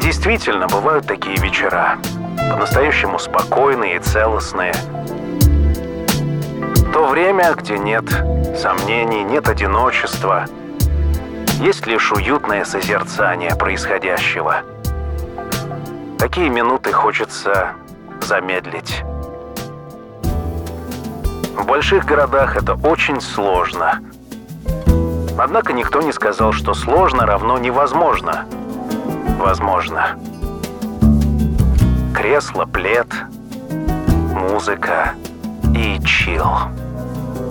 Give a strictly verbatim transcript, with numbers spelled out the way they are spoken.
действительно, бывают такие вечера, по-настоящему спокойные и целостные. То время, где нет сомнений, нет одиночества, есть лишь уютное созерцание происходящего. Такие минуты хочется замедлить. В больших городах это очень сложно. Однако никто не сказал, что сложно равно невозможно. Возможно. Кресло, плед, музыка и чил.